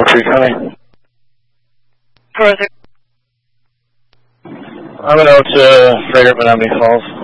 coming. Further. I'm going to Freighter Menominee Falls.